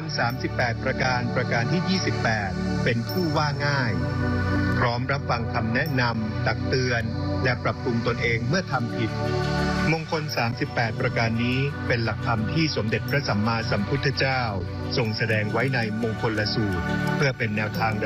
ล38ประการประการที่28เป็นผู้ว่าง่ายพร้อมรับฟังคำแนะนำตักเตือนและปรับปรุงตนเองเมื่อทำผิดมงคล38ประการนี้เป็นหลักธรรมที่สมเด็จพระสัมมาสัมพุทธเจ้าทรงแสดงไว้ในมงคลสูตรเพื่อเป็นแนวทาง